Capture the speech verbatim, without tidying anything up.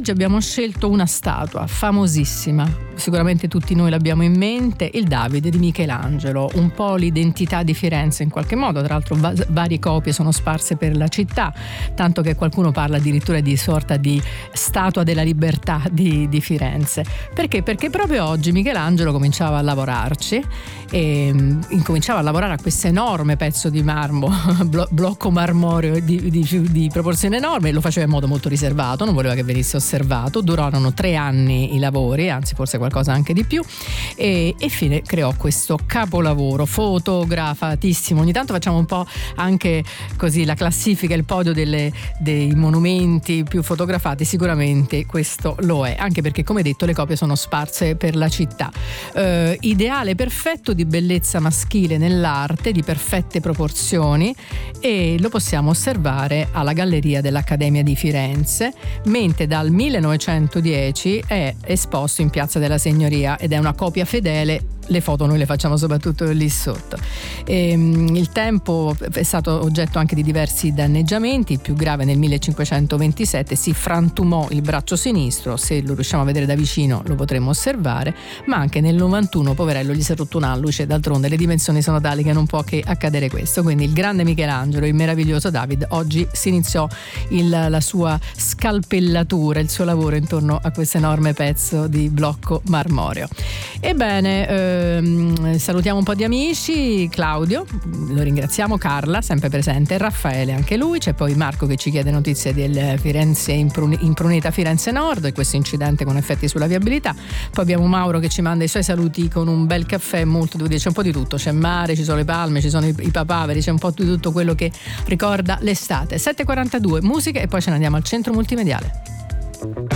oggi abbiamo scelto una statua famosissima, sicuramente tutti noi l'abbiamo in mente, il Davide di Michelangelo, un po' l'identità di Firenze in qualche modo. Tra l'altro va- varie copie sono sparse per la città, tanto che qualcuno parla addirittura di sorta di statua della libertà di, di Firenze. Perché? Perché proprio oggi Michelangelo cominciava a lavorarci e um, incominciava a lavorare a questo enorme pezzo di marmo, blo- blocco marmoreo di, di, di proporzione enorme. Lo faceva in modo molto riservato, non voleva che venisse osservato. Durarono tre anni i lavori, anzi forse qualcosa anche di più, e, e fine creò questo capolavoro fotografatissimo. Ogni tanto facciamo un po' anche così la classifica, il podio delle, dei monumenti più fotografati. Sicuramente questo lo è, anche perché come detto le copie sono sparse per la città. Eh, ideale perfetto di bellezza maschile nell'arte, di perfette proporzioni, e lo possiamo osservare alla Galleria dell'Accademia di Firenze, mentre dal millenovecentodieci è esposto in Piazza della Signoria ed è una copia fedele. Le foto noi le facciamo soprattutto lì sotto. E, il tempo è stato oggetto anche di diversi danneggiamenti. Il più grave nel millecinquecentoventisette si frantumò il braccio sinistro, se lo riusciamo a vedere da vicino lo potremo osservare, ma anche nel novantuno poverello gli si è rotto un'alluce, d'altronde le dimensioni sono tali che non può che accadere questo. Quindi il grande Michelangelo, il meraviglioso David, oggi si iniziò il, la sua scalpellatura, il suo lavoro intorno a questo enorme pezzo di blocco marmoreo. Ebbene, eh, salutiamo un po' di amici. Claudio, lo ringraziamo, Carla sempre presente, Raffaele anche lui, c'è poi Marco che ci chiede notizie del Firenze impruneta Firenze Nord e questo incidente con effetti sulla viabilità. Poi abbiamo Mauro che ci manda i suoi saluti con un bel caffè, molto, devo dire, c'è un po' di tutto, c'è mare, ci sono le palme, ci sono i, i papaveri, c'è un po' di tutto quello che ricorda l'estate. Sette e quarantadue, musica, e poi ce ne andiamo al centro multimediale.